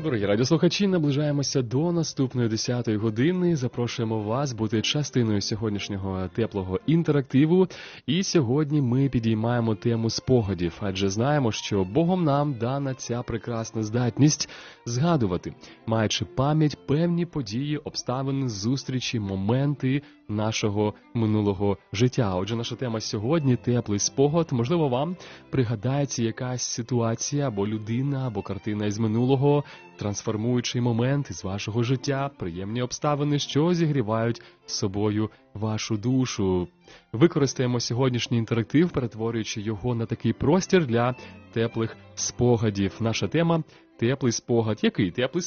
Дорогі радіослухачі, наближаємося до наступної 10-ї години. Запрошуємо вас бути частиною сьогоднішнього теплого інтерактиву. І сьогодні ми підіймаємо тему спогадів, адже знаємо, що Богом нам дана ця прекрасна здатність згадувати, маючи пам'ять певні події, обставини, зустрічі, моменти нашого минулого життя. Отже, наша тема сьогодні – теплий спогад. Можливо, вам пригадається якась ситуація або людина, або картина із минулого, трансформуючий момент із вашого життя, приємні обставини, що зігрівають собою вашу душу. Використаємо сьогоднішній інтерактив, перетворюючи його на такий простір для теплих спогадів. Наша тема – теплий спогад. Який теплий